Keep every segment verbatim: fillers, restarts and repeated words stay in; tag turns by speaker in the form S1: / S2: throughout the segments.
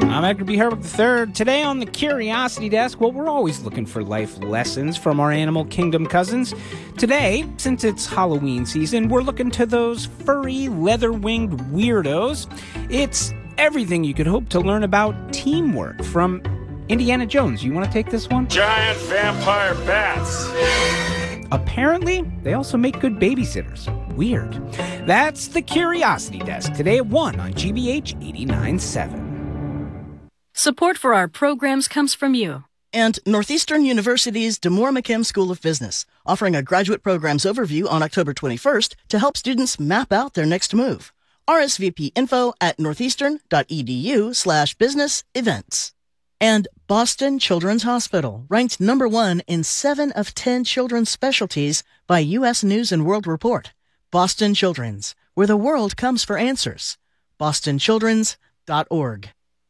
S1: I'm Edgar B. Herwick the third. Today on the Curiosity Desk, well, we're always looking for life lessons from our animal kingdom cousins. Today, since it's Halloween season, we're looking to those furry, leather-winged weirdos. It's everything you could hope to learn about teamwork from Indiana Jones. You want to take this one?
S2: Giant vampire bats.
S1: Apparently, they also make good babysitters. Weird. That's the Curiosity Desk, today at one on G B H eighty-nine point seven.
S3: Support for our programs comes from you.
S4: And Northeastern University's DeMoore McKim School of Business, offering a graduate programs overview on October twenty-first to help students map out their next move. R S V P info at northeastern.edu slash business events. And Boston Children's Hospital, ranked number one in seven of ten children's specialties by U S News and World Report. Boston Children's, where the world comes for answers. boston children's dot org.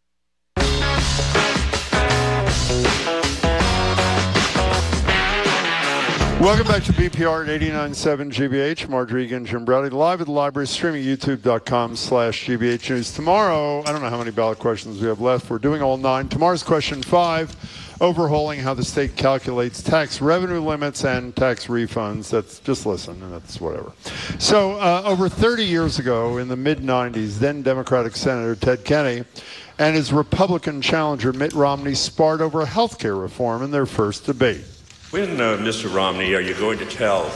S5: Welcome back to B P R at eighty-nine point seven G B H. Margery and Jim Browdy live at the library, streaming youtube.com slash GBH News. Tomorrow, I don't know how many ballot questions we have left. We're doing all nine. Tomorrow's question five, overhauling how the state calculates tax revenue limits and tax refunds. That's just listen, and that's whatever. So uh, over thirty years ago, in the mid nineties, then Democratic Senator Ted Kennedy and his Republican challenger Mitt Romney sparred over health care reform in their first debate.
S6: When, uh, Mister Romney, are you going to tell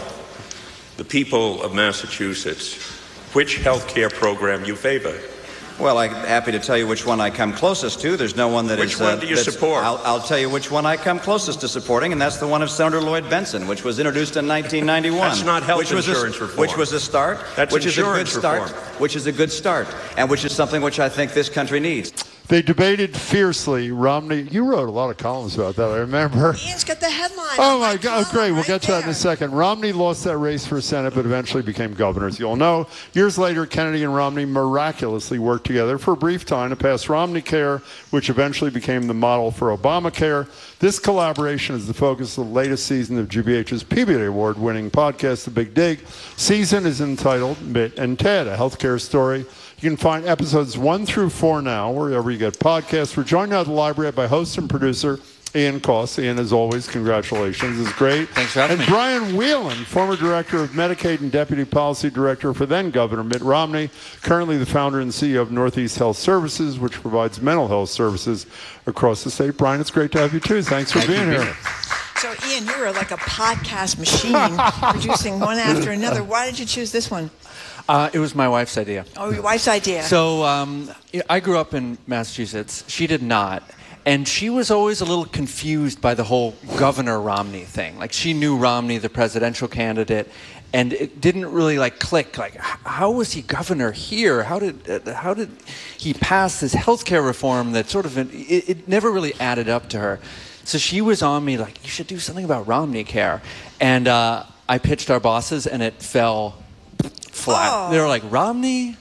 S6: the people of Massachusetts which health care program you favor?
S7: Well, I'm happy to tell you which one I come closest to. There's no one that
S6: which
S7: is...
S6: Which one
S7: uh,
S6: do you support?
S7: I'll, I'll tell you which one I come closest to supporting, and that's the one of Senator Lloyd Benson, which was introduced in nineteen ninety-one.
S6: That's not health
S7: which
S6: insurance
S7: was a,
S6: reform.
S7: Which was a start.
S6: That's
S7: which
S6: insurance
S7: is a good
S6: reform.
S7: start. Which is a good start, and which is something which I think this country needs.
S5: They debated fiercely. Romney, you wrote a lot of columns about that, I remember.
S8: Ian's got the headline.
S5: Oh, my God. Oh, great. We'll
S8: right
S5: get to that in a second. Romney lost that race for Senate, but eventually became governor, as you all know. Years later, Kennedy and Romney miraculously worked together for a brief time to pass Romneycare, which eventually became the model for Obamacare. This collaboration is the focus of the latest season of G B H's P B A award-winning podcast, The Big Dig. Season is entitled Mitt and Ted, a healthcare story. You can find episodes one through four now, wherever you get podcasts. We're joined now at the library by host and producer Ian Coss. Ian, as always, congratulations. It's great.
S9: Thanks for having
S5: and
S9: me.
S5: And Brian Whelan, former director of Medicaid and deputy policy director for then-Governor Mitt Romney, currently the founder and C E O of Northeast Health Services, which provides mental health services across the state. Brian, it's great to have you, too. Thanks for
S8: Thank
S5: being
S8: you.
S5: here.
S8: So, Ian, you were like a podcast machine, producing one after another. Why did you choose this one?
S9: Uh, it was my wife's idea.
S8: Oh, your wife's idea.
S9: So um, I grew up in Massachusetts. She did not. And she was always a little confused by the whole Governor Romney thing. Like, she knew Romney, the presidential candidate, and it didn't really, like, click. Like, how was he governor here? How did uh, how did he pass this health care reform that sort of, it, it never really added up to her. So she was on me, like, you should do something about Romneycare. And uh, I pitched our bosses, and it fell flat.
S8: Oh.
S9: They were like, Romney?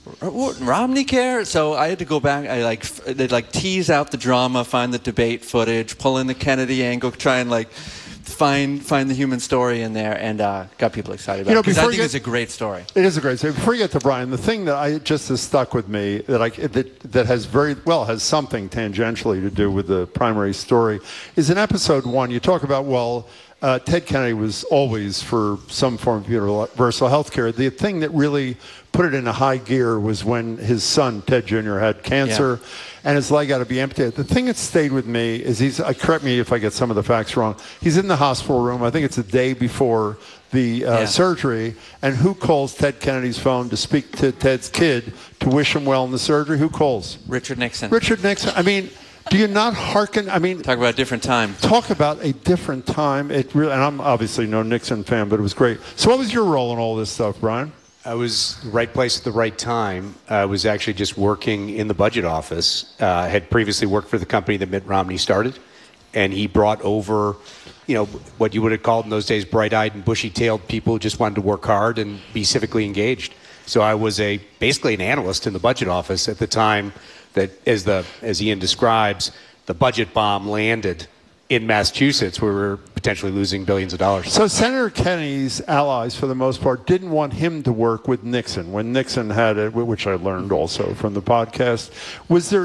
S9: Romneycare? So I had to go back. I like they'd like tease out the drama, find the debate footage, pull in the Kennedy angle, try and like find find the human story in there, and uh, got people excited about
S5: You know,
S9: it because I
S5: before
S9: think
S5: you
S9: it's a great story.
S5: It is a great story. Before you get to Brian, the thing that I just has stuck with me that I that that has very well has something tangentially to do with the primary story is in episode one. You talk about well. Uh, Ted Kennedy was always for some form of universal health care. The thing that really put it in a high gear was when his son, Ted Junior, had cancer yeah. and his leg had to be amputated. The thing that stayed with me is he's, uh, correct me if I get some of the facts wrong, he's in the hospital room. I think it's the day before the uh,
S9: yeah.
S5: surgery. And who calls Ted Kennedy's phone to speak to Ted's kid to wish him well in the surgery? Who calls?
S9: Richard Nixon.
S5: Richard Nixon. I mean... Do you not hearken? I mean,
S9: talk about a different time.
S5: Talk about a different time. It really, and I'm obviously no Nixon fan, but it was great. So, what was your role in all this stuff, Brian?
S10: I was right place at the right time. I was actually just working in the budget office. Uh, I had previously worked for the company that Mitt Romney started, and he brought over, you know, what you would have called in those days bright-eyed and bushy-tailed people who just wanted to work hard and be civically engaged. So I was a basically an analyst in the budget office at the time. That, as the as Ian describes, the budget bomb landed in Massachusetts, where we were potentially losing billions of dollars.
S5: So Senator Kennedy's allies, for the most part, didn't want him to work with Nixon when Nixon had it, which I learned also from the podcast. Was there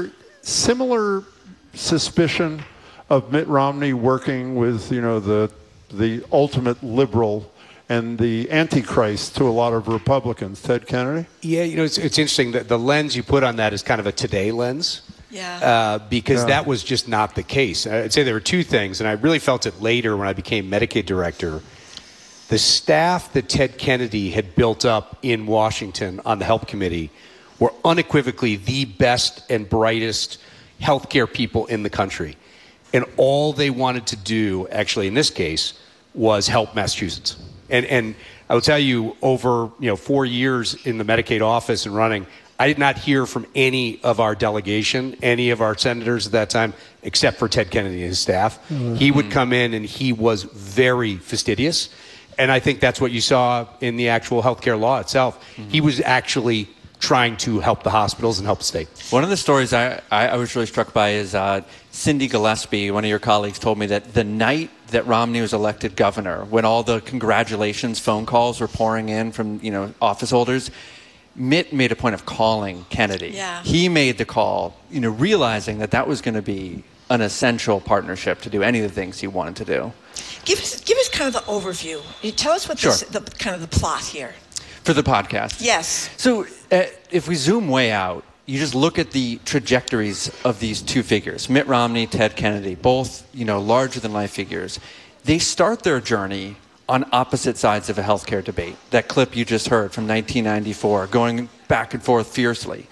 S5: similar suspicion of Mitt Romney working with, you know, the the ultimate liberal and the antichrist to a lot of Republicans, Ted Kennedy?
S10: Yeah, you know, it's, it's interesting that the lens you put on that is kind of a today lens.
S8: Yeah.
S10: Uh, because
S5: Yeah.
S10: that was just not the case. I'd say there were two things, and I really felt it later when I became Medicaid director. The staff that Ted Kennedy had built up in Washington on the Help Committee were unequivocally the best and brightest healthcare people in the country. And all they wanted to do, actually in this case, was help Massachusetts. And and I will tell you, over you know four years in the Medicaid office and running, I did not hear from any of our delegation, any of our senators at that time, except for Ted Kennedy and his staff. Mm-hmm. He would come in and he was very fastidious. And I think that's what you saw in the actual healthcare law itself. Mm-hmm. He was actually trying to help the hospitals and help the state.
S9: One of the stories I, I, I was really struck by is uh, Cindy Gillespie, one of your colleagues, told me that the night that Romney was elected governor, when all the congratulations phone calls were pouring in from, you know, office holders, Mitt made a point of calling Kennedy.
S8: Yeah.
S9: He made the call, you know, realizing that that was going to be an essential partnership to do any of the things he wanted to do.
S8: Give us, give us kind of the overview. You tell us what
S9: Sure.
S8: this, the kind of the plot here.
S9: For the podcast.
S8: Yes.
S9: So uh, if we zoom way out, you just look at the trajectories of these two figures, Mitt Romney, Ted Kennedy, both, you know, larger than life figures. They start their journey on opposite sides of a healthcare debate. That clip you just heard from nineteen ninety-four, going back and forth fiercely.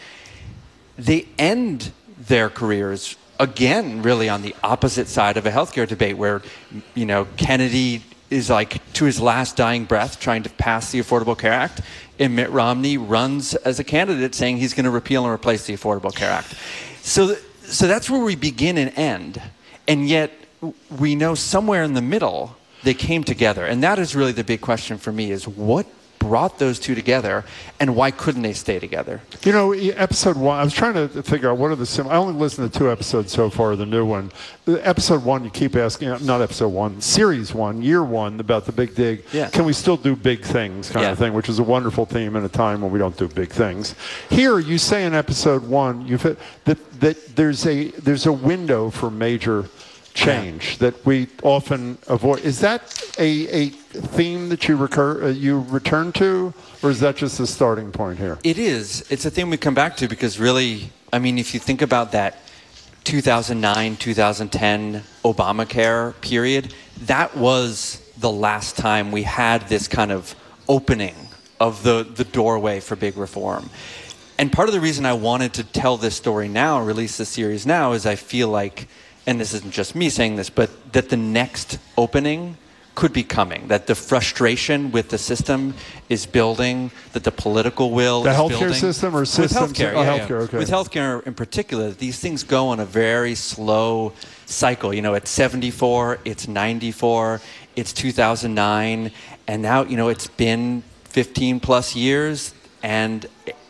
S9: They end their careers again, really on the opposite side of a healthcare debate, where, you know, Kennedy is like to his last dying breath trying to pass the Affordable Care Act, and Mitt Romney runs as a candidate saying he's going to repeal and replace the Affordable Care Act. So, so that's where we begin and end. And yet we know somewhere in the middle they came together. And that is really the big question for me, is what brought those two together, and why couldn't they stay together?
S5: You know, episode one, I was trying to figure out what are the sim. I only listened to two episodes so far, the new one. The episode one, you keep asking, not episode one, series one, year one, about the big dig.
S9: Yeah.
S5: Can we still do big things kind
S9: Yeah.
S5: of thing, which is a wonderful theme in a time when we don't do big things. Here, you say in episode one you've hit, that, that there's a there's a window for major change yeah. that we often avoid. Is that a, a theme that you recur uh, you return to, or is that just the starting point here?
S9: It is. It's a thing we come back to because really, I mean, if you think about that two thousand nine, two thousand ten Obamacare period, that was the last time we had this kind of opening of the, the doorway for big reform. And part of the reason I wanted to tell this story now, release this series now, is I feel like, and this isn't just me saying this, but that the next opening could be coming, that the frustration with the system is building, that the political will
S5: the
S9: is building.
S5: The healthcare system or systems?
S9: With healthcare,
S5: oh,
S9: yeah,
S5: healthcare,
S9: yeah.
S5: okay.
S9: With healthcare in particular, these things go on a very slow cycle. You know, it's seventy-four, it's ninety-four, it's two thousand nine, and now, you know, it's been fifteen plus years, and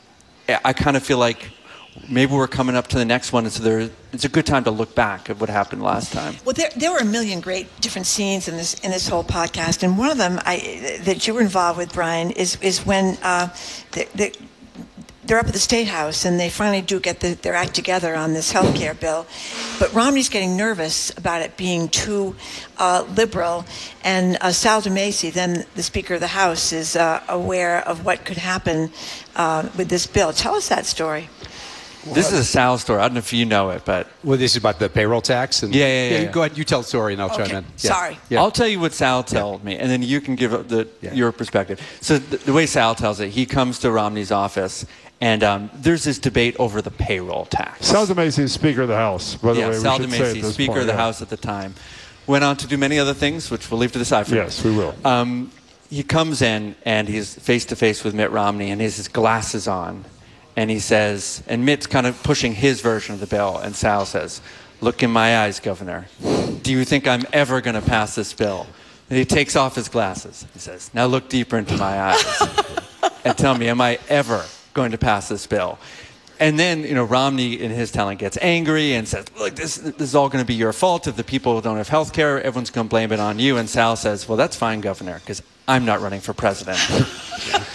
S9: I kind of feel like maybe we're coming up to the next one, and so there, it's a good time to look back at what happened last time.
S8: Well, there, there were a million great different scenes in this in this whole podcast, and one of them I, that you were involved with, Brian, is is when uh, the, the, they're up at the State House and they finally do get the, their act together on this health care bill, but Romney's getting nervous about it being too uh, liberal, and uh, Sal DeMacy, then the Speaker of the House, is uh, aware of what could happen uh, with this bill. Tell us that story.
S9: This is a Sal story. I don't know if you know it, but...
S10: Well, this is about the payroll tax? And
S9: yeah, yeah, yeah.
S10: yeah. Go ahead, you tell the story, and I'll
S8: okay.
S10: chime in.
S8: Yeah. Sorry.
S10: Yeah.
S9: I'll tell you what Sal told yeah. me, and then you can give the, yeah. your perspective. So the, the way Sal tells it, he comes to Romney's office, and um, there's this debate over the payroll tax.
S5: Sal DeMacy is Speaker of the House, by the
S9: yeah,
S5: way.
S9: Sal
S5: we should say
S9: DeMacy, Speaker
S5: point,
S9: of the
S5: yeah.
S9: House at the time. Went on to do many other things, which we'll leave to the side for
S5: Yes, we will.
S9: Um, he comes in, and he's face-to-face with Mitt Romney, and he has his glasses on. And he says, and Mitt's kind of pushing his version of the bill, and Sal says, "Look in my eyes, Governor. Do you think I'm ever going to pass this bill?" And he takes off his glasses. He says, "Now look deeper into my eyes and tell me, am I ever going to pass this bill?" And then, you know, Romney, in his telling, gets angry and says, "Look, this, this is all going to be your fault. If the people don't have health care, everyone's going to blame it on you." And Sal says, "Well, that's fine, Governor, because I'm not running for president."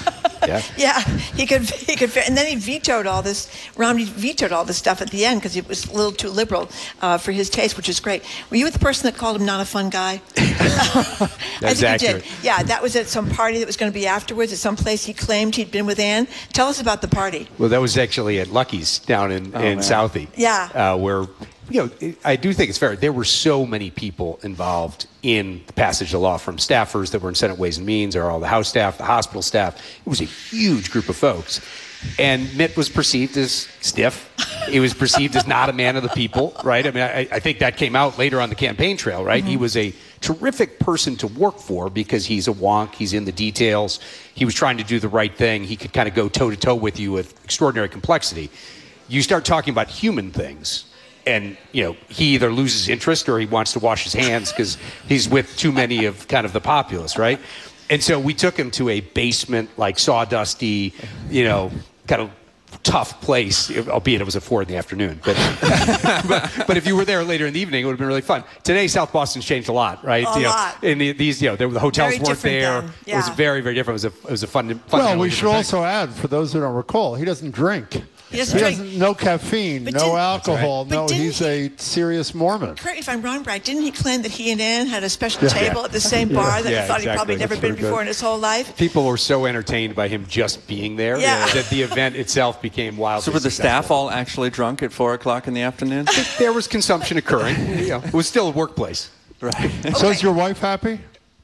S10: Yeah.
S8: Yeah, he could, he could, and then he vetoed all this. Romney vetoed all this stuff at the end because it was a little too liberal uh, for his taste, which is great. Were you the person that called him not a fun guy?
S10: That's
S8: I think
S10: accurate.
S8: you did. Yeah, that was at some party that was going to be afterwards at some place he claimed he'd been with Ann. Tell us about the party.
S10: Well, that was actually at Lucky's down in,
S9: Oh,
S10: in
S9: man.
S10: Southie.
S8: Yeah.
S10: Uh, where, you know, it- I do think it's fair. There were so many people involved in the passage of the law, from staffers that were in Senate Ways and Means, or all the House staff, the hospital staff. It was a huge group of folks. And Mitt was perceived as stiff. He was perceived as not a man of the people, right? I mean, I, I think that came out later on the campaign trail, right? Mm-hmm. He was a terrific person to work for because he's a wonk. He's in the details. He was trying to do the right thing. He could kind of go toe-to-toe with you with extraordinary complexity. You start talking about human things, and, you know, he either loses interest or he wants to wash his hands because he's with too many of kind of the populace, right? And so we took him to a basement, like sawdusty, you know, kind of tough place, albeit it was at four in the afternoon. But, but but if you were there later in the evening, it would have been really fun. Today, South Boston's changed a lot, right?
S8: A
S10: you know,
S8: lot.
S10: And the, these, you know, the, the hotels
S8: Very
S10: weren't
S8: different
S10: there.
S8: then.
S10: It was
S8: Yeah.
S10: very, very different. It was a, it was a fun.
S5: Well,
S10: fundamentally
S5: we should
S10: different thing.
S5: also add, for those who don't recall, he doesn't drink.
S8: He doesn't drink.
S5: no caffeine,
S8: But
S5: no
S8: didn't-
S5: alcohol.
S8: But
S5: No,
S8: didn't
S5: he's
S8: he-
S5: a serious Mormon.
S8: Correct me if I'm wrong, Brad. Didn't he claim that he and Ann had a special
S5: Yeah.
S8: table at the same bar that
S10: Yeah,
S8: he thought he'd probably
S10: exactly.
S8: never
S5: That's
S8: been
S5: pretty good.
S8: before in his whole life?
S10: People were so entertained by him just being there
S8: Yeah.
S10: that the event itself became wildly
S9: So were the
S10: successful.
S9: staff all actually drunk at four o'clock in the afternoon?
S10: There was consumption occurring. You know, it was still a workplace.
S9: Right.
S5: So is your wife happy?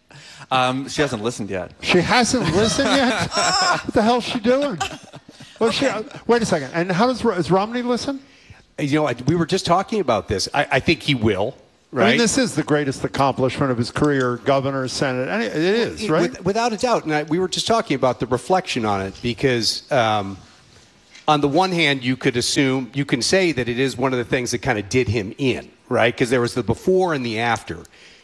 S9: Um, she hasn't listened yet.
S5: She hasn't listened yet? What the hell's she doing? Well, she, wait a second. And how does, does Romney listen?
S10: You know, I- we were just talking about this. I, I think he will, right?
S5: I mean, this is the greatest accomplishment of his career, governor, senate. And it it is, right?
S10: With- without a doubt. And I, we were just talking about the reflection on it because, um, on the one hand, you could assume, you can say that it is one of the things that kind of did him in, right? Because there was the before and the after.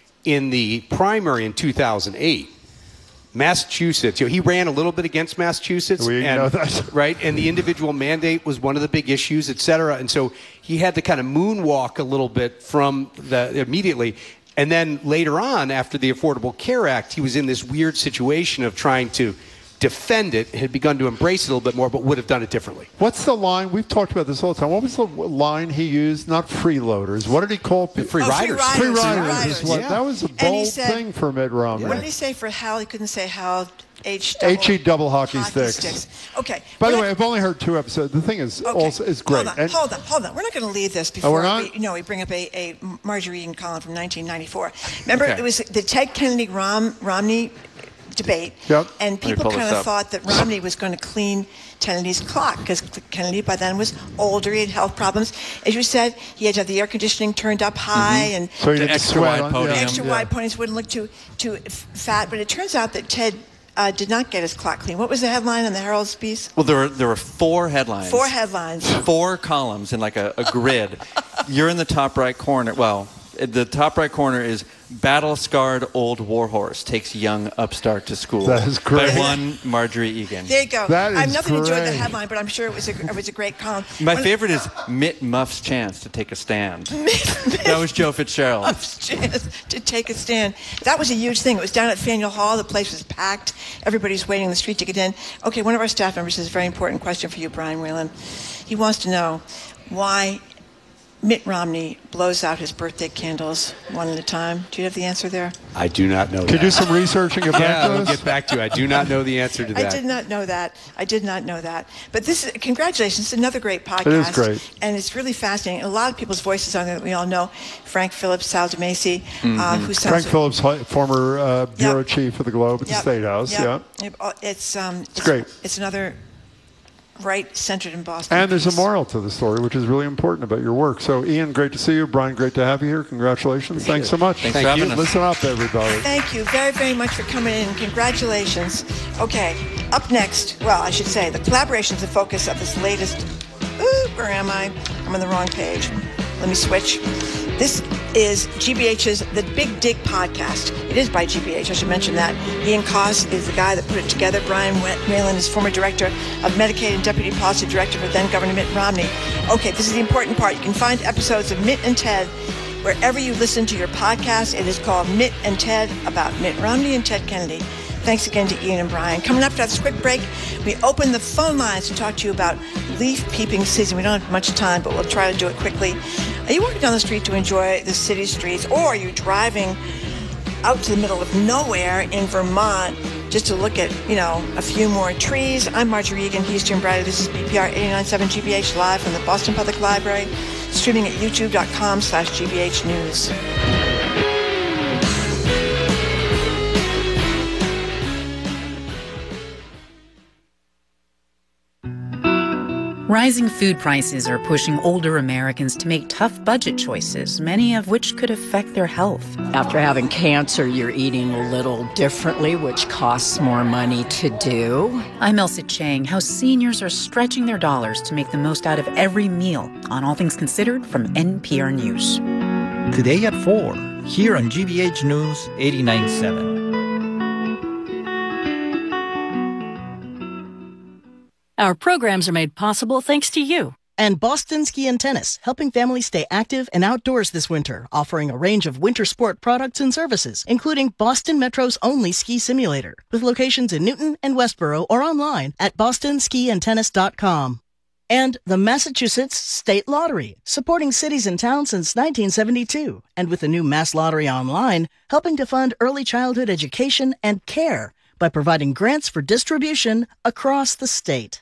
S10: In the primary in two thousand eight, Massachusetts, you know, he ran a little bit against Massachusetts.
S5: We
S10: and,
S5: know that.
S10: Right? And the individual mandate was one of the big issues, et cetera. And so he had to kind of moonwalk a little bit from the immediately. And then later on, after the Affordable Care Act, he was in this weird situation of trying to defend it, had begun to embrace it a little bit more, but would have done it differently.
S5: What's the line? We've talked about this all the time. What was the line he used? Not freeloaders. What did he call people?
S10: Free
S8: Oh, free
S10: riders.
S8: riders.
S5: Free
S8: Free
S5: riders.
S8: riders.
S5: is what-
S10: Yeah.
S5: That was a
S8: And he
S5: bold
S8: said-
S5: thing for Mitt Romney.
S8: What did he say for Hal? He couldn't say Hal. H double,
S5: H E double hockey sticks.
S8: Okay.
S5: By the
S8: We're
S5: way,
S8: not-
S5: I've only heard two episodes. The thing is,
S8: Okay.
S5: also is great.
S8: Hold on,
S5: And-
S8: hold on, hold on. We're not going to leave this before
S5: we're not?
S8: we, you know, we bring up a, a Marjorie Eaton column from nineteen ninety-four. Remember,
S9: Okay.
S8: it was the Ted Kennedy Rom, Romney debate,
S5: Yep.
S8: and
S9: Let me
S8: people
S9: pull
S8: kind
S9: this
S8: of
S9: up.
S8: thought that Romney was going to clean Kennedy's clock because Kennedy by then was older, he had health problems. As you said, he had to have the air conditioning turned up high and
S5: so he
S9: The
S5: did
S9: extra
S5: sweat
S9: wide
S5: on-
S9: podium.
S5: yeah,
S8: extra
S5: yeah.
S8: wide ponies wouldn't look too too f- fat. But it turns out that Ted uh, did not get his clock clean. What was the headline in the Herald's piece?
S9: Well, there were there were four headlines.
S8: Four headlines.
S9: Four columns in like a, a grid. You're in the top right corner. Well, the top right corner is battle-scarred old warhorse takes young upstart to school.
S5: That is great.
S9: By one Marjorie Egan.
S8: There you go.
S5: That
S8: I have
S5: is
S8: nothing to do with the
S5: great.
S8: headline, but I'm sure it was a, it was a great column.
S9: My
S8: When-
S9: favorite is Mitt Muff's chance to take a stand. That was Joe Fitzgerald.
S8: Muff's chance to take a stand. That was a huge thing. It was down at Faneuil Hall. The place was packed. Everybody's waiting in the street to get in. Okay, one of our staff members has a very important question for you, Brian Whalen. He wants to know why Mitt Romney blows out his birthday candles one at a time. Do you have the answer there?
S10: I do not know
S5: Could you
S10: that.
S5: do some researching about
S10: Yeah, we'll
S5: this?
S10: get back to you. I do not know the answer to that.
S8: I did not know that. I did not know that. But this is, congratulations, it's another great podcast.
S5: It is great.
S8: And it's really fascinating. A lot of people's voices on there that we all know. Frank Phillips, Sal DeMacy, uh, who sounds...
S5: Frank Phillips, hi- former uh, bureau
S8: Yep.
S5: chief of the Globe at the
S8: Yep.
S5: State House.
S8: Yep.
S5: Yeah.
S8: It- uh, It's, um, it's,
S5: great.
S8: It's another right-centered in Boston.
S5: And there's a
S8: piece.
S5: moral to the story, which is really important about your work. So, Ian, great to see you. Brian, great to have you here. Congratulations. Thanks so much.
S9: Thanks for having
S5: you.
S9: us.
S5: Listen up, everybody.
S8: Thank you very, very much for coming in. Congratulations. Okay, up next, well, I should say, the collaboration is the focus of this latest. Ooh, where am I? I'm on the wrong page. Let me switch. This is G B H's The Big Dig podcast. It is by G B H, I should mention that. Ian Koss is the guy that put it together. Brian Whalen is former director of Medicaid and deputy policy director for then Governor Mitt Romney. Okay, this is the important part. You can find episodes of Mitt and Ted wherever you listen to your podcast. It is called Mitt and Ted, about Mitt Romney and Ted Kennedy. Thanks again to Ian and Brian. Coming up after this quick break, we open the phone lines to talk to you about leaf peeping season. We don't have much time, but we'll try to do it quickly. Are you walking down the street to enjoy the city streets, or are you driving out to the middle of nowhere in Vermont just to look at, you know, a few more trees? I'm Marjorie Egan. He's Jim Bradley. This is B P R eighty-nine point seven G B H live from the Boston Public Library, streaming at youtube.com slash GBH News.
S11: Rising food prices are pushing older Americans to make tough budget choices, many of which could affect their health.
S12: After having cancer, you're eating a little differently, which costs more money to do.
S11: I'm Elsa Chang. How seniors are stretching their dollars to make the most out of every meal on All Things Considered from N P R News.
S13: Today at four, here on G B H News eighty-nine point seven.
S3: Our programs are made possible thanks to you.
S4: And Boston Ski and Tennis, helping families stay active and outdoors this winter, offering a range of winter sport products and services, including Boston Metro's only ski simulator, with locations in Newton and Westboro or online at boston ski and tennis dot com. And the Massachusetts State Lottery, supporting cities and towns since nineteen seventy-two, and with the new Mass Lottery Online, helping to fund early childhood education and care by providing grants for distribution across the state.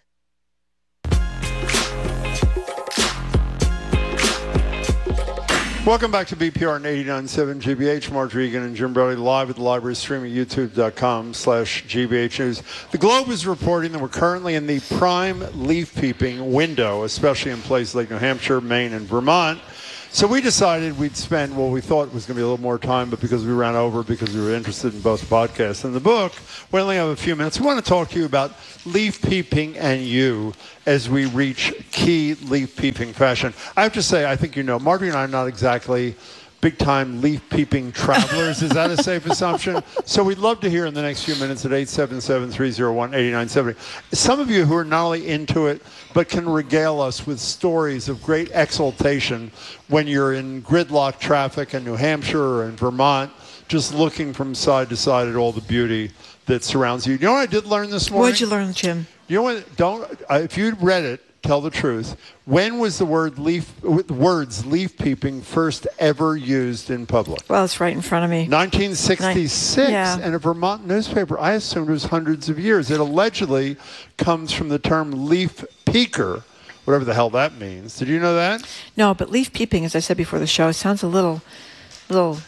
S5: Welcome back to B P R eighty-nine point seven G B H. Marjorie Egan and Jim Brody live at the library, streaming youtube.com slash GBH News. The Globe is reporting that we're currently in the prime leaf peeping window, especially in places like New Hampshire, Maine, and Vermont. So we decided we'd spend, well, we thought it was going to be a little more time, but because we ran over, because we were interested in both the podcast and the book, we only have a few minutes. We want to talk to you about leaf peeping and you as we reach key leaf peeping fashion. I have to say, I think you know, Marjorie and I are not exactly big-time leaf-peeping travelers. Is that a safe assumption? So we'd love to hear in the next few minutes at eight seven seven, three oh one, eight nine seven oh. Some of you who are not only into it, but can regale us with stories of great exultation when you're in gridlock traffic in New Hampshire or in Vermont, just looking from side to side at all the beauty that surrounds you. You know what I did learn this morning?
S8: What did you learn, Jim?
S5: You know what? Don't, uh, if you'd read it, tell the truth. When was the word leaf, words leaf peeping first ever used in public?
S8: Well, it's right in front of me.
S5: nineteen sixty-six,
S8: yeah.
S5: In a Vermont newspaper. I assumed it was hundreds of years. It allegedly comes from the term leaf peeker, whatever the hell that means. Did you know that?
S8: No, but leaf peeping, as I said before the show, sounds a little, little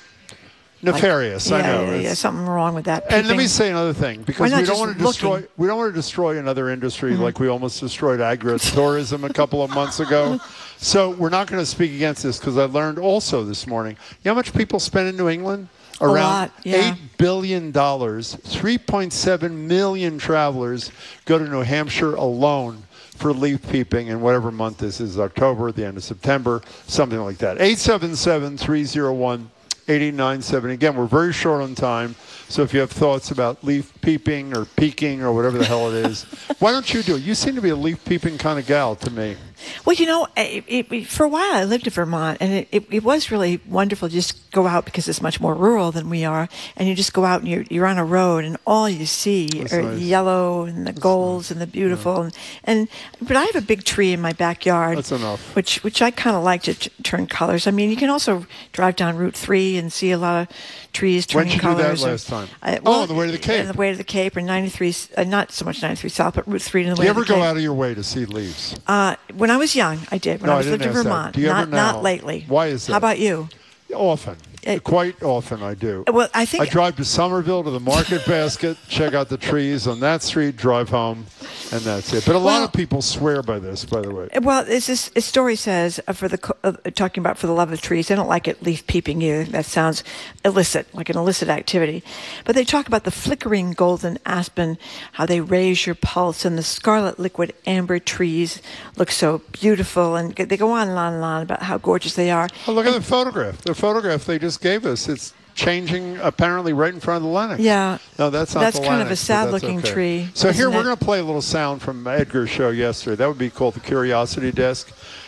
S5: nefarious.
S8: Like,
S5: I
S8: yeah,
S5: know.
S8: Yeah, yeah, something wrong with that.
S5: And
S8: peeping.
S5: let me say another thing, because we don't want to destroy.
S8: Looking?
S5: We don't want to destroy another industry
S8: Mm-hmm.
S5: like we almost destroyed agritourism a couple of months ago. So we're not going to speak against this, because I learned also this morning. You know how much people spend in New England? Around
S8: a lot, yeah.
S5: eight billion dollars. three point seven million travelers go to New Hampshire alone for leaf peeping in whatever month this is, October, the end of September, something like that. eight seven seven, three oh one, eight nine seven. Again, we're very short on time, so if you have thoughts about leaf peeping or peeking or whatever the hell it is, why don't you do it? You seem to be a leaf peeping kind of gal to me.
S8: Well, you know, it, it, for a while I lived in Vermont, and it, it, it was really wonderful to just go out, because it's much more rural than we are, and you just go out and you're, you're on a road, and all you see
S5: That's
S8: are
S5: nice.
S8: yellow and the
S5: That's
S8: golds
S5: nice.
S8: and the beautiful.
S5: Yeah.
S8: And, and But I have a big tree in my backyard.
S5: That's enough.
S8: Which, which I kind of like to t- turn colors. I mean, you can also drive down Route three and see a lot of trees turning
S5: When did you
S8: colors.
S5: do that
S8: or-
S5: last time?
S8: I-
S5: Oh,
S8: well,
S5: on the way to the Cape.
S8: On the way to the Cape, or ninety-three, uh, not so much ninety-three South, but Route three and the
S5: Do
S8: way
S5: you
S8: to
S5: ever
S8: the Cape.
S5: go out of your way to see leaves?
S8: Uh, when I was young, I did. When
S5: No,
S8: I was
S5: I
S8: lived
S5: didn't
S8: in
S5: ask that.
S8: Vermont.
S5: Do you ever
S8: not not
S5: now?
S8: lately.
S5: Why is that?
S8: How about you?
S5: Often.
S8: It-
S5: Quite often I do.
S8: Well, I think
S5: I drive to Somerville to the Market Basket, check out the trees on that street, drive home, and that's it. But a lot
S8: Well-
S5: of people swear by this, by the way.
S8: Well, it's this, this story says uh, for the co- uh, talking about for the love of the trees. They don't like it leaf peeping either. That sounds illicit, like an illicit activity. But they talk about the flickering golden aspen, how they raise your pulse, and the scarlet liquid amber trees look so beautiful, and they go on and on and on about how gorgeous they are.
S5: Oh, look at the photograph. The photograph they just gave us. It's changing apparently right in front of the Lennox.
S8: Yeah.
S5: No, that's not
S8: That's
S5: the
S8: kind of a
S5: Lennox, but that's
S8: sad-looking
S5: okay.
S8: tree,
S5: So here
S8: isn't
S5: we're
S8: it?
S5: going to play a little sound from Edgar's show yesterday. That would be called the Curiosity Desk.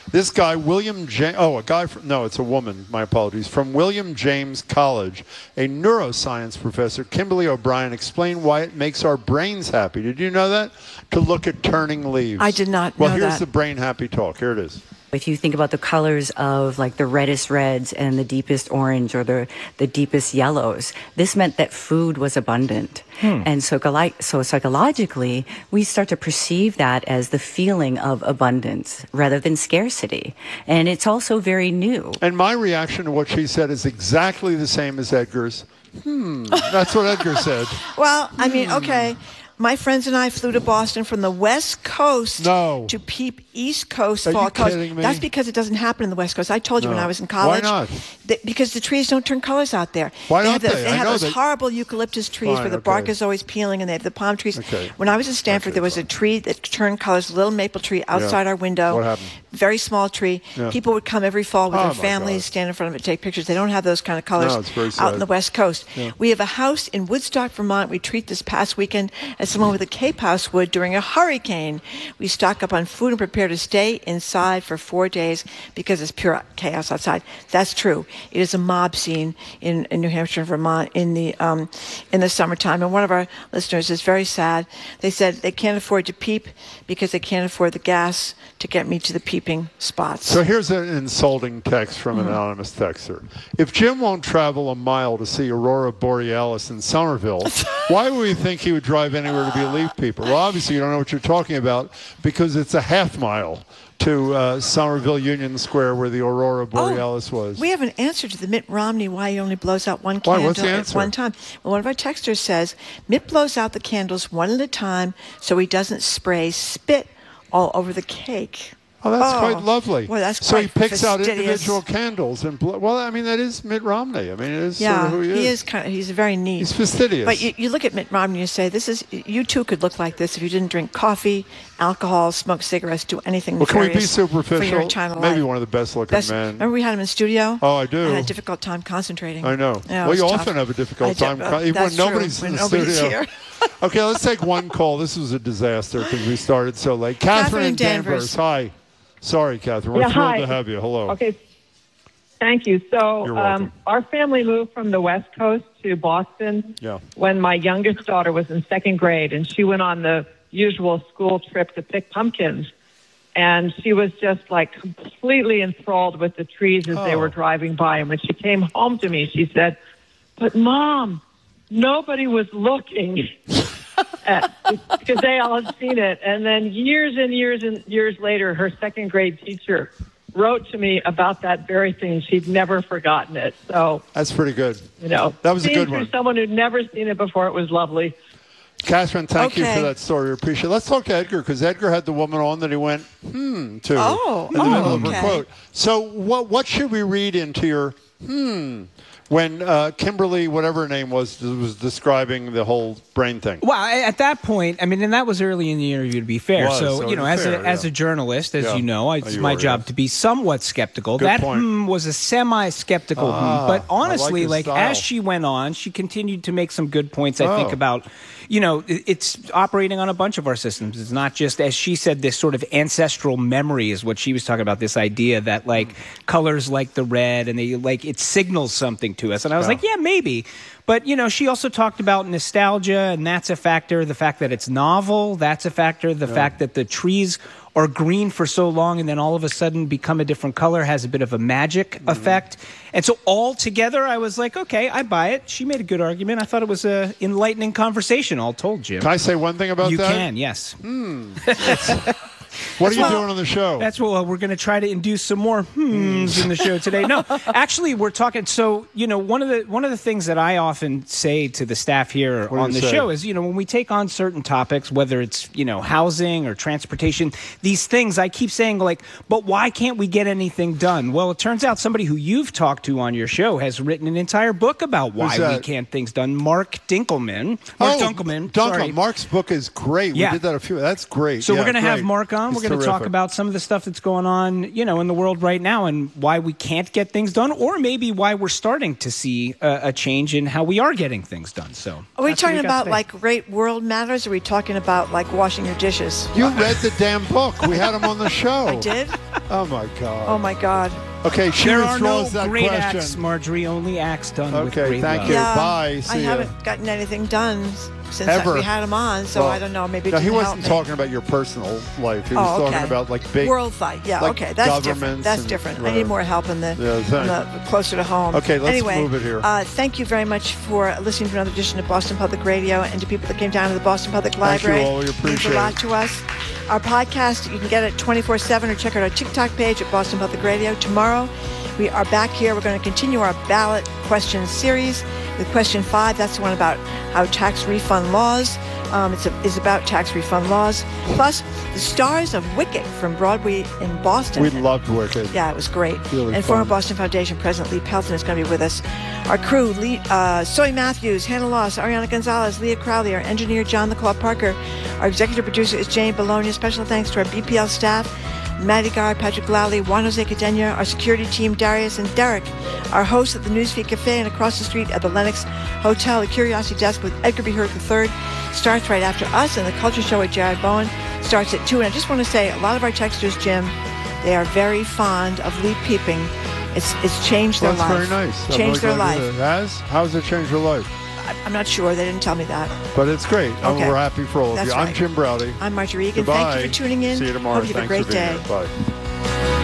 S5: This guy, William James, oh, a guy from, no, it's a woman, my apologies, from William James College, a neuroscience professor, Kimberly O'Brien, explained why it makes our brains happy. Did you know that? To look at turning leaves.
S8: I did not
S5: well,
S8: know that.
S5: Well, here's the brain happy talk. Here it is.
S14: If you think about the colors of like the reddest reds and the deepest orange or the, the deepest yellows, this meant that food was abundant. Hmm. And so, so psychologically, we start to perceive that as the feeling of abundance rather than scarcity. And it's also very new.
S5: And my reaction to what she said is exactly the same as Edgar's. Hmm, that's what Edgar said.
S8: Well, I mean, okay. My friends and I flew to Boston from the West Coast
S5: no.
S8: to peep East Coast
S5: Are
S8: fall
S5: you
S8: colors.
S5: kidding me?
S8: That's because it doesn't happen in the West Coast. I told you
S5: no.
S8: when I was in college.
S5: Why not?
S8: That, because the trees don't turn colors out there.
S5: Why
S8: they
S5: don't
S8: have the,
S5: they?
S8: They
S5: I
S8: have
S5: know
S8: those
S5: they...
S8: horrible eucalyptus trees
S5: fine,
S8: where the
S5: okay.
S8: bark is always peeling, and they have the palm trees.
S5: Okay.
S8: When I was in Stanford,
S5: okay,
S8: there was
S5: fine.
S8: a tree that turned colors, a little maple tree outside
S5: yeah.
S8: our window.
S5: What happened?
S8: Very small tree.
S5: Yeah.
S8: People would come every fall with
S5: oh
S8: their families, stand in front of it, take pictures. They don't have those kind of colors
S5: no, it's very sad.
S8: out in the West Coast.
S5: Yeah.
S8: We have a house in Woodstock, Vermont. We treat this past weekend as someone with a Cape House would during a hurricane. We stock up on food and prepare to stay inside for four days because it's pure chaos outside. That's true. It is a mob scene in, in New Hampshire and Vermont in the um, in the summertime. And one of our listeners is very sad. They said they can't afford to peep because they can't afford the gas to get me to the peeping spots.
S5: So here's an insulting text from an mm-hmm. anonymous texter. If Jim won't travel a mile to see Aurora Borealis in Somerville, why would we think he would drive anywhere to be a leaf peeper? Well, obviously you don't know what you're talking about because it's a half mile to uh, Somerville Union Square where the Aurora Borealis
S8: oh,
S5: was.
S8: We have an answer to the Mitt Romney why he only blows out one candle
S5: why, what's the answer?
S8: at one time. Well, one of our texters says Mitt blows out the candles one at a time so he doesn't spray spit all over the cake.
S5: Oh, that's
S8: oh.
S5: quite lovely.
S8: Well, that's
S5: so
S8: quite
S5: he picks
S8: fastidious.
S5: out individual candles and bl- well, I mean that is Mitt Romney. I mean it is
S8: yeah,
S5: sort of who he is.
S8: he is kind of, he's very neat.
S5: He's fastidious.
S8: But you, you look at Mitt Romney and you say, "This is you too could look like this if you didn't drink coffee, alcohol, smoke cigarettes, do anything
S5: well, can we be
S8: nefarious
S5: superficial?
S8: for your time of
S5: Maybe
S8: life."
S5: one of the best looking
S8: Best,
S5: men.
S8: Remember we had him in studio?
S5: Oh, I do.
S8: I had a difficult time concentrating.
S5: I know.
S8: Yeah,
S5: well, you
S8: tough.
S5: often have a difficult
S8: do,
S5: time,
S8: uh,
S5: even when
S8: true,
S5: nobody's
S8: when
S5: in the
S8: nobody's
S5: studio.
S8: Here.
S5: Okay, let's take one call. This was a disaster because we started so late. Catherine,
S8: Catherine
S5: in Danvers.
S8: Danvers.
S5: Hi. Sorry, Catherine. We're
S15: yeah,
S5: thrilled
S15: hi.
S5: to have you. Hello.
S15: Okay. Thank you. So
S5: You're welcome.
S15: um, our family moved from the West Coast to Boston
S5: yeah.
S15: when my youngest daughter was in second grade, and she went on the usual school trip to pick pumpkins. And she was just like completely enthralled with the trees as
S5: oh.
S15: they were driving by. And when she came home to me, she said, "But Mom, nobody was looking." At, because they all had seen it. And then years and years and years later, her second grade teacher wrote to me about that very thing. She'd never forgotten it. So
S5: that's pretty good.
S15: You know,
S5: that was a good
S15: through
S5: one.
S15: Someone who'd never seen it before. It was lovely.
S5: Catherine, thank
S8: okay.
S5: you for that story. We appreciate it. Let's talk to Edgar because Edgar had the woman on that he went hmm to
S8: oh,
S5: in the
S8: oh,
S5: middle of
S8: okay.
S5: her quote. So what what should we read into your hmm? When uh, Kimberly, whatever her name was, was describing the whole brain thing.
S1: Well, at that point, I mean, and that was early in the interview, to be fair.
S5: Was,
S1: so,
S5: so
S1: you know, as
S5: fair,
S1: a as
S5: yeah.
S1: a journalist, as
S5: yeah.
S1: you know, it's
S5: oh, you
S1: my
S5: were,
S1: job
S5: yes.
S1: to be somewhat skeptical.
S5: Good
S1: that
S5: point.
S1: hmm was a semi-skeptical
S5: ah,
S1: hmm. But honestly,
S5: I like,
S1: like
S5: style.
S1: as she went on, she continued to make some good points, I
S5: oh.
S1: think, about, you know, it's operating on a bunch of our systems. It's not just, as she said, this sort of ancestral memory is what she was talking about, this idea that, like, colors like the red and they, like, it signals something to us. And I was
S5: yeah.
S1: like, yeah, maybe. But, you know, she also talked about nostalgia, and that's a factor. The fact that it's novel, that's a factor. The
S5: yeah.
S1: fact that the trees are green for so long and then all of a sudden become a different color has a bit of a magic mm-hmm. effect. And so all together, I was like, okay, I buy it. She made a good argument. I thought it was an enlightening conversation, all told, Jim.
S5: Can I say one thing about
S1: you
S5: that?
S1: You can, yes.
S5: Hmm. What are you
S1: well,
S5: doing on the show?
S1: That's what well, we're going to try to induce some more hmms in the show today. No, actually, we're talking. So, you know, one of the one of the things that I often say to the staff here
S5: what
S1: on the
S5: say?
S1: show is, you know, when we take on certain topics, whether it's, you know, housing or transportation, these things, I keep saying, like, but why can't we get anything done? Well, it turns out somebody who you've talked to on your show has written an entire book about why we can't things done. Mark Dinkelman. Mark
S5: oh,
S1: Dunkelman.
S5: Dunkel.
S1: Sorry.
S5: Mark's book is great.
S1: Yeah.
S5: We did that a few. That's great.
S1: So
S5: yeah,
S1: we're going to have
S5: great.
S1: Mark on.
S5: He's
S1: We're going to talk
S5: terrific.
S1: about some of the stuff that's going on, you know, in the world right now and why we can't get things done, or maybe why we're starting to see a, a change in how we are getting things done. So,
S8: Are we
S1: that's what
S8: talking
S1: got
S8: about
S1: today.
S8: like great world matters? Or are we talking about like washing your dishes?
S5: You read the damn book. We had him on the show.
S8: I did?
S5: Oh, my God.
S8: Oh, my God.
S5: Okay, she
S1: There are no
S5: withdraws that
S1: great
S5: question.
S1: acts, Marjorie. Only acts done with
S5: Okay,
S1: great
S5: thank
S1: love.
S5: you.
S8: Yeah,
S5: Bye. See
S8: I
S5: ya.
S8: haven't gotten anything done since
S5: Ever.
S8: we had him on, so
S5: Well,
S8: I don't know. Maybe it
S5: no, he
S8: didn't
S5: wasn't
S8: help me.
S5: talking about your personal life. He
S8: Oh,
S5: was
S8: okay.
S5: talking about like big
S8: world fight. Yeah,
S5: like
S8: okay, that's different.
S5: governments
S8: That's
S5: and
S8: different. I
S5: whatever.
S8: need more help in the,
S5: Yeah,
S8: in
S5: thank-
S8: the closer to home.
S5: Okay, let's
S8: anyway,
S5: move it here.
S8: Uh, thank you very much for listening to another edition of Boston Public Radio, and to people that came down to the Boston Public
S5: Thank you
S8: Library.
S5: all. We
S8: It means
S5: appreciate
S8: a lot
S5: it.
S8: to us. Our podcast, you can get it twenty-four seven, or check out our TikTok page at Boston Public Radio. Tomorrow, we are back here. We're going to continue our ballot questions series with question five. That's the one about how tax refund laws. Um, it's a, is about tax refund laws. Plus, the stars of Wicked from Broadway in Boston.
S5: We loved Wicked.
S8: Yeah, it was great.
S5: Really
S8: and former
S5: fun.
S8: Boston Foundation President Lee Pelton is going to be with us. Our crew, Lee, uh, Soy Matthews, Hannah Loss, Ariana Gonzalez, Leah Crowley, our engineer, John the Claw Parker. Our executive producer is Jane Bologna. Special thanks to our B P L staff, Maddie Gar, Patrick Lowley, Juan Jose Cadena, our security team, Darius and Derek, our hosts at the Newsfeed Cafe, and across the street at the Lenox Hotel, the Curiosity Desk with Edgar B. Hurt the third starts right after us, and the Culture Show with Jared Bowen starts at two. And I just want to say, a lot of our texters, Jim, they are very fond of Lee Peeping. It's it's changed their
S5: Well, that's
S8: life.
S5: very nice. I'm
S8: Changed
S5: really
S8: their
S5: glad
S8: life.
S5: It has? How's it changed your life?
S8: I- I'm not sure. They didn't tell me that.
S5: But it's great. Um,
S8: Okay.
S5: We're happy for all of
S8: That's
S5: you. I'm
S8: right.
S5: Jim Browdy.
S8: I'm Marjorie Egan.
S5: Goodbye.
S8: Thank you for tuning in.
S5: See you tomorrow.
S8: Hope you have a
S5: Thanks
S8: great
S5: for being
S8: day.
S5: here. Bye.